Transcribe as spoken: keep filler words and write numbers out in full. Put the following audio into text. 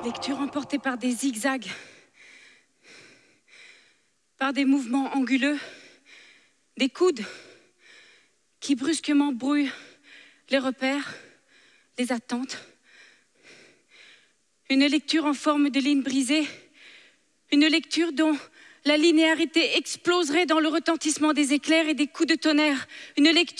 Lecture emportée par des zigzags, par des mouvements anguleux, des coudes qui brusquement brouillent les repères, les attentes. Une lecture en forme de ligne brisée, une lecture dont la linéarité exploserait dans le retentissement des éclairs et des coups de tonnerre, une lecture